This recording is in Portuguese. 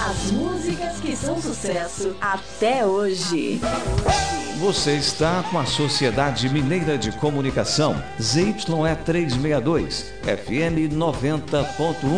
As músicas que são sucesso até hoje. Você está com a Sociedade Mineira de Comunicação, ZYE 362, FM 90.1.